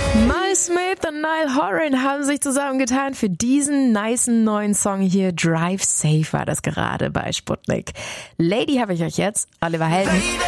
Miles Smith und Niall Horan haben sich zusammengetan für diesen nicen neuen Song hier. Drive Safe war das gerade bei Sputnik. Lady habe ich euch jetzt, Oliver Helden.